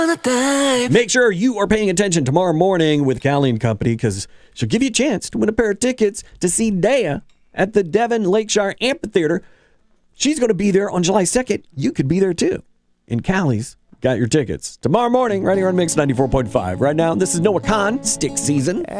Make sure you are paying attention tomorrow morning with Callie and Company, because she'll give you a chance to win a pair of tickets to see Daya at the Devon Lakeshire Amphitheater. She's going to be there on July 2nd. You could be there too. And Callie's got your tickets tomorrow morning right here on Mix 94.5. Right now, this is Noah Khan, Stick Season.